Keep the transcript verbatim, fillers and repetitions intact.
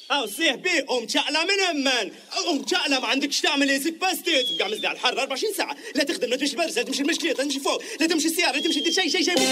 او صيح بيه قوم تشعلى من همن، قوم تشعلى ما عندكش تعمل ايه باستي تبقى مزدي على الحر أربعة وعشرين ساعه، لا تخدم لا تمشي برزه لا تمشي المشكله لا تمشي فوق لا تمشي السياره لا تمشي تدير شيء شيء شيء